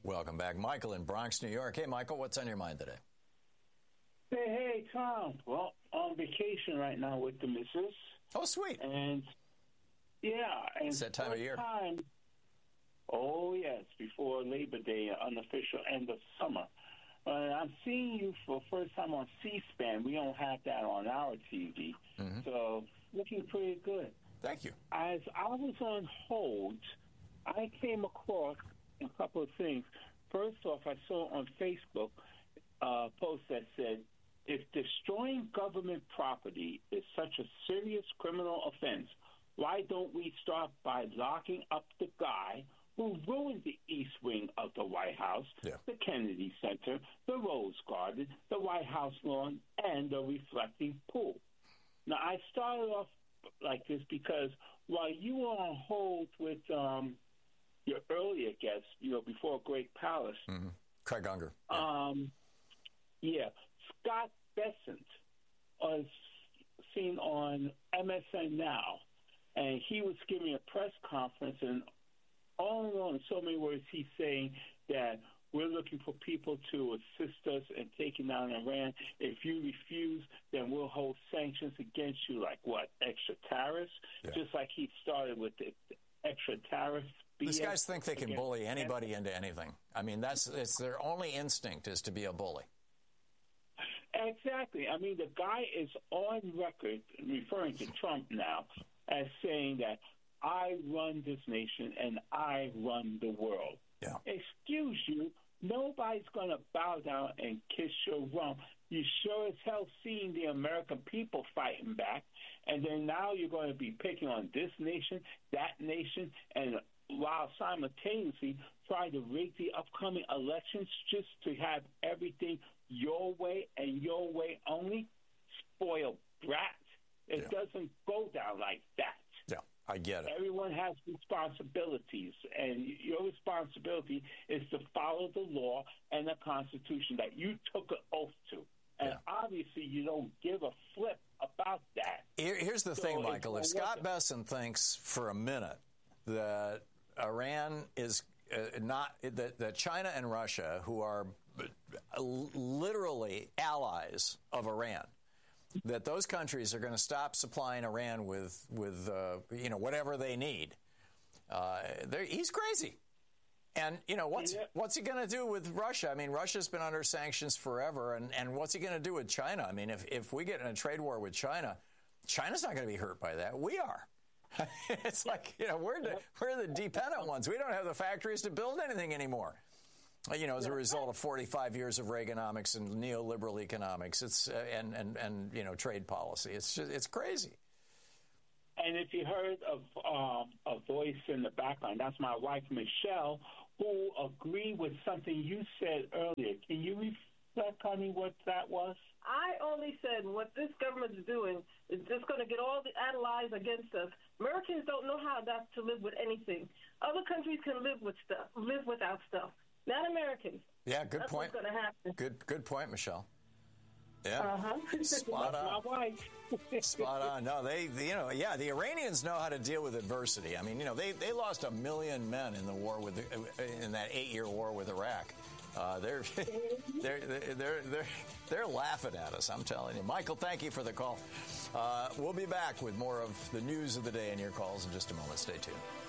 Welcome back. Michael in Bronx, New York. Hey, Michael, what's on your mind today? Hey, Tom. Well, on vacation right now with the missus. Oh, sweet. And, yeah. And it's that time of year. Oh, yes, before Labor Day, unofficial end of summer. I'm seeing you for the first time on C-SPAN. We don't have that on our TV. Mm-hmm. So, looking pretty good. Thank you. As I was on hold, I came across a couple of things. First off, I saw on Facebook a post that said, if destroying government property is such a serious criminal offense, why don't we start by locking up the guy who ruined the East Wing of the White House, the Kennedy Center, the Rose Garden, the White House lawn, and the reflecting pool? Now, I started off like this because while you were on hold with your earlier guest, before Greg Palast, Craig Unger. Scott Bessent was seen on MSN Now, and he was giving a press conference, and all in so many words, he's saying that we're looking for people to assist us in taking down Iran. If you refuse, then we'll hold sanctions against you, like what, extra tariffs? Yeah. Just like he started with the extra tariffs. These guys think they can bully anybody into anything. I mean, it's their only instinct is to be a bully. Exactly. I mean, the guy is on record, referring to Trump now, as saying that I run this nation and I run the world. Yeah. Excuse you, nobody's going to bow down and kiss your rump. You sure as hell seen the American people fighting back, and then now you're going to be picking on this nation, that nation, and while simultaneously trying to rig the upcoming elections just to have everything your way and your way only. Spoiled brat. It doesn't go down like that. Yeah, I get it. Everyone has responsibilities, and your responsibility is to follow the law and the Constitution that you took an oath to. And obviously you don't give a flip about that. Here's the thing, Michael. If Scott Bessent thinks for a minute that Iran is that China and Russia, who are literally allies of Iran, that those countries are going to stop supplying Iran with whatever they need, he's crazy. And, what's he going to do with Russia? I mean, Russia's been under sanctions forever. And what's he going to do with China? I mean, if we get in a trade war with China, China's not going to be hurt by that. We are. It's like, we're the dependent ones. We don't have the factories to build anything anymore. As a result of 45 years of Reaganomics and neoliberal economics, it's and trade policy. It's crazy. And if you heard of a voice in the background, that's my wife, Michelle, who agreed with something you said earlier. Can you reflect on me what that was? I only said what this government is doing is just going to get all the allies against us. Americans don't know how not to live with anything. Other countries can live without stuff. Not Americans. Yeah, good That's point. What's going to happen. Good point, Michelle. Yeah, spot on. Spot on. No, the Iranians know how to deal with adversity. I mean, they lost 1 million men in the war in that 8-year war with Iraq. They're laughing at us. I'm telling you, Michael. Thank you for the call. We'll be back with more of the news of the day and your calls in just a moment. Stay tuned.